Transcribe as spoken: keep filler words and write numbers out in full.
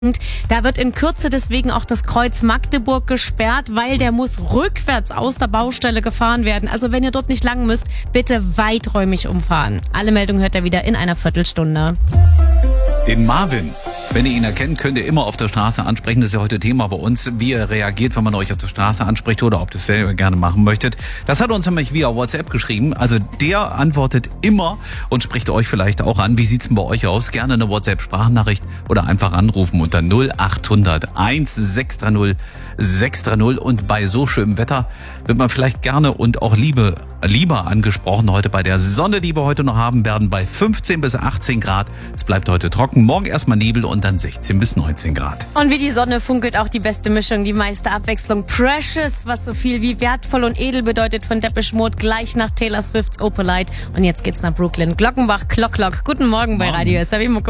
Da wird in Kürze deswegen auch das Kreuz Magdeburg gesperrt, weil der muss rückwärts aus der Baustelle gefahren werden. Also wenn ihr dort nicht lang müsst, bitte weiträumig umfahren. Alle Meldungen hört ihr wieder in einer Viertelstunde. Den Marvin, wenn ihr ihn erkennt, könnt ihr immer auf der Straße ansprechen. Das ist ja heute Thema bei uns, wie ihr reagiert, wenn man euch auf der Straße anspricht oder ob ihr es selber gerne machen möchtet. Das hat er uns nämlich via WhatsApp geschrieben. Also der antwortet immer und spricht euch vielleicht auch an. Wie sieht's denn bei euch aus? Gerne eine WhatsApp-Sprachnachricht oder einfach anrufen unter null acht hundert eins sechs drei null sechs drei null. Und bei so schönem Wetter wird man vielleicht gerne und auch Liebe, lieber angesprochen. Heute bei der Sonne, die wir heute noch haben werden, bei fünfzehn bis achtzehn Grad. Es bleibt heute trocken. Morgen erstmal Nebel und dann sechzehn bis neunzehn Grad. Und wie die Sonne funkelt auch die beste Mischung, die meiste Abwechslung. Precious, was so viel wie wertvoll und edel bedeutet, von Depeche Mode, gleich nach Taylor Swifts Opalite. Und jetzt geht's nach Brooklyn. Glockenbach, Clock Clock. Guten Morgen bei Morgen. Radio S R W.